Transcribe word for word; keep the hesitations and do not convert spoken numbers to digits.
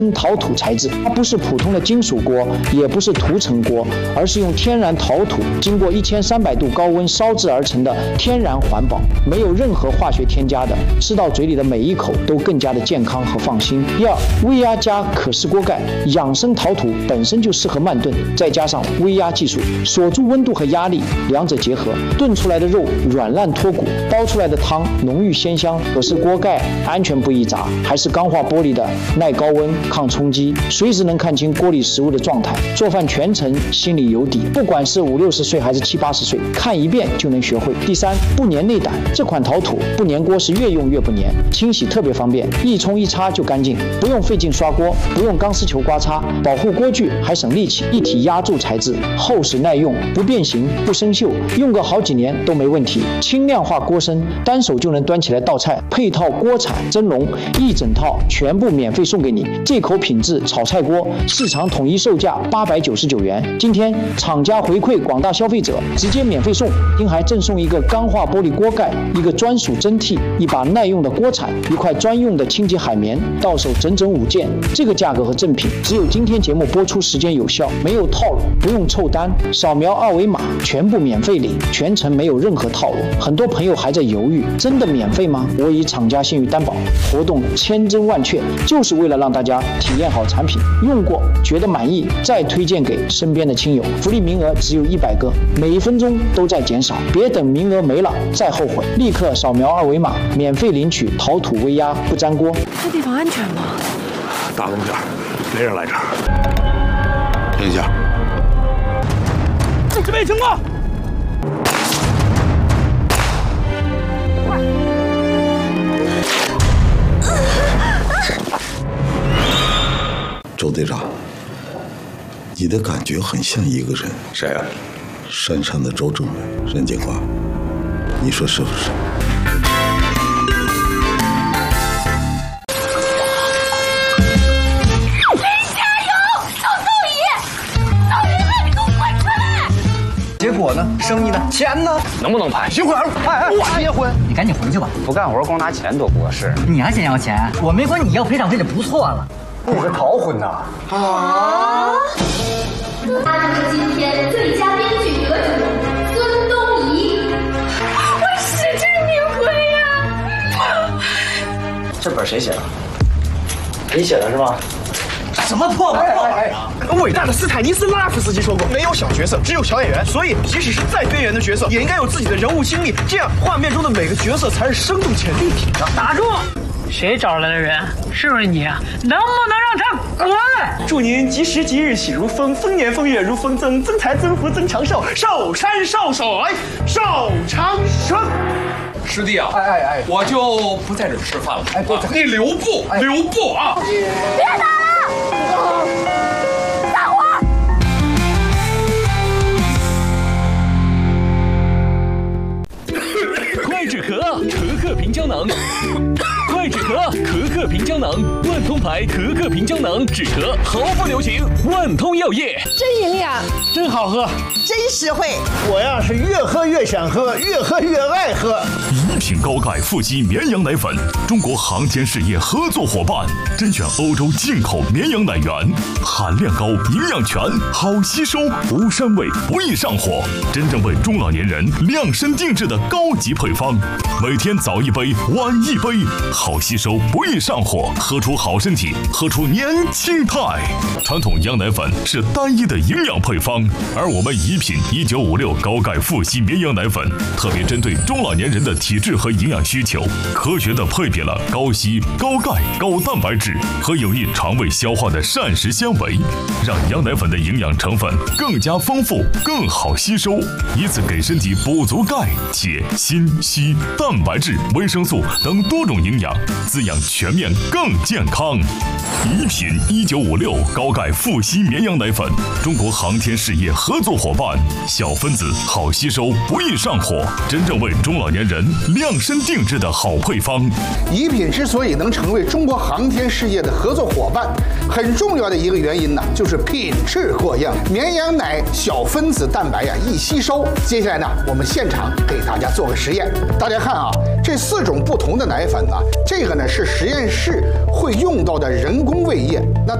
陶土材质，它不是普通的金属锅，也不是涂层锅，而是用天然陶土经过一千三百度高温烧制而成的天然环保，没有任何化学添加的，吃到嘴里的每一口都更加的健康和放心。第二，微压加可视锅盖，养生陶土本身就适合慢炖，再加上微压技术，锁住温度和压力，两者结合，炖出来的肉软烂脱骨，煲出来的汤浓郁鲜香。可是锅盖安全不易砸，还是钢化玻璃的，耐高温抗冲击，随时能看清锅里食物的状态，做饭全程心里有底。不管是五六十岁还是七八十岁，看一遍就能学会。第三，不粘内胆，这款陶土不粘锅是越用越不粘，清洗特别方便，一冲一擦就干净，不用费劲刷锅，不用钢丝球刮擦，保护锅具还省力气。一体压铸材质，厚实耐用，不变形不生锈，用个好几年都没问题。轻量化锅身，单手就能端起来倒菜，配套锅铲蒸笼，一整套全部免费送给你。这口品质炒菜锅，市场统一售价八百九十九元，今天厂家回馈广大消费者，直接免费送，并还赠送一个钢化玻璃锅盖，一个专属蒸屉，一把耐用的锅铲，一块专用的清洁海绵，到手整整五件。这个价格和赠品只有今天节目播出时间有效，没有套路，不用凑单，扫描二维码全部免费领，全程没有任何套路。很多朋友还在犹豫，真的免费吗？我以厂家信誉担保，活动千真万确，就是为了让大家体验好产品，用过觉得满意，再推荐给身边的亲友。福利名额只有一百个，每一分钟都在减少，别等名额没了再后悔，立刻扫描二维码，免费领取陶土微压不粘锅。 这地方安全吗？ 大风天，没人来这儿。 停一下， 这边情况。 周队长，你的感觉很像一个人。 谁啊？ 山上的周政委，任警官，你说是不是？ 结果呢？生意呢？钱呢？ 能不能拍？ 一会儿，哎哎，我结婚， 你赶紧回去吧。 不干活光拿钱多不合适。 你还想要钱？我没管你要赔偿费就不错了。 你是逃婚呐？ 啊！他就是今天最佳编剧得主孙东仪。我实至名归呀！ 这本谁写的？你写的是吗？ 什么破玩意儿啊！伟大的斯坦尼斯拉夫斯基说过，没有小角色，只有小演员。所以，即使是再边缘的角色，也应该有自己的人物心理，这样画面中的每个角色才是生动且立体的。 打住！谁找来的人？是不是你？能不能让他滚？ 祝您吉时吉日喜如风，丰年丰月如风增，增财增福增长寿，寿山寿水寿长生。 师弟啊， 哎哎哎， 我就不在这儿吃饭了。 哎，对， 啊、你留步，哎、留步啊！ 别打了！大伙！ 快止咳，咳咳平胶囊。快止咳，咳咳平胶囊，万通牌咳咳平胶囊，止咳毫不留情。万通药业， 真营养， 真好喝， 真实惠。 我呀是越喝越想喝，越喝越爱喝。 一品高钙富硒绵羊奶粉，中国航天事业合作伙伴，甄选欧洲进口绵羊奶源，含量高，营养全，好吸收，无膻味，不易上火，真正为中老年人量身定制的高级配方。每天早一杯，晚一杯，好吸收，不易上火，喝出好身体，喝出年轻态。传统羊奶粉是单一的营养配方，而我们宜品一九五六高钙富硒绵羊奶粉，特别针对中老年人的体质和营养需求，科学的配比了高硒、高钙、高蛋白质和有益肠胃消化的膳食纤维，让羊奶粉的营养成分更加丰富，更好吸收，以此给身体补足钙、铁、锌、硒、蛋白质、维生素等多种营养，滋养全面更健康。宜品一九五六高钙富硒绵羊奶粉，中国航天事业合作伙伴，小分子好吸收，不易上火，真正为中老年人量身定制的好配方。 宜品之所以能成为中国航天事业的合作伙伴，很重要的一个原因呢，就是品质过硬，绵羊奶小分子蛋白呀易吸收。接下来呢，我们现场给大家做个实验，大家看啊，这这四种不同的奶粉呢，这个呢是实验室会用到的人工喂液。那